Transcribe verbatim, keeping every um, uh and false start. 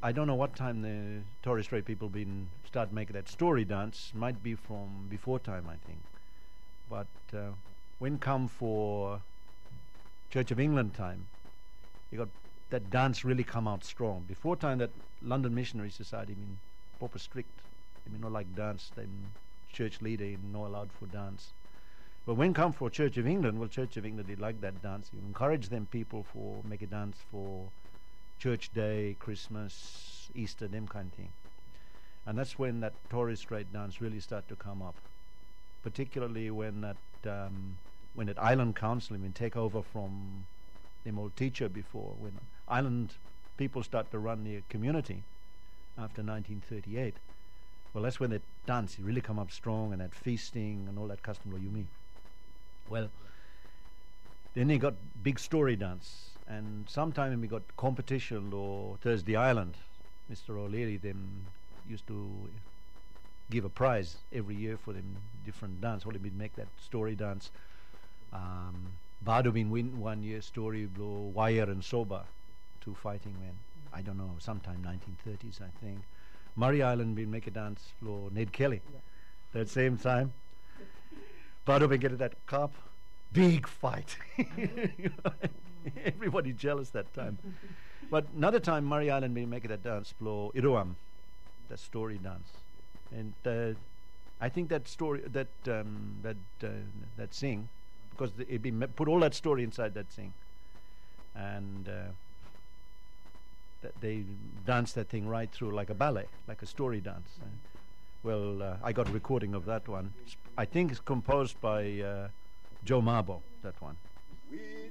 I don't know what time the Torres Strait people been start making that story dance. Might be from before time, I think. But uh, when come for Church of England time, you got that dance really come out strong. Before time, that London Missionary Society, I mean, proper strict. I mean, not like dance. They church leader, not allowed for dance. But when come for Church of England, well, Church of England, they like that dance. You encourage them people for make a dance for Church Day, Christmas, Easter, them kind of thing. And that's when that Torres Strait dance really start to come up. Particularly when that um, when that Island Council, I mean, take over from them old teacher before, when island people start to run their community after nineteen thirty-eight. Well, that's when that dance really come up strong, and that feasting and all that custom lo yumi. Well, then they got big story dance, and sometime we got competition or Thursday Island. Mister O'Leary them used to give a prize every year for them different dance. Only we'd make that story dance. Um, Badu been win one year story blow Wire and Soba, two fighting men. I don't know, sometime nineteen thirties I think. Murray Island been make a dance for Ned Kelly. Yeah. That same time. Badu been get that cup. Big fight. Everybody jealous that time. But another time Murray Island been make that dance for Iruam, that story dance. And uh, I think that story, that um, that uh, that sing, because it been put all that story inside that sing, and uh, that they danced that thing right through like a ballet, like a story dance. Uh, well, uh, I got a recording of that one. I think it's composed by uh, Joe Mabo. That one.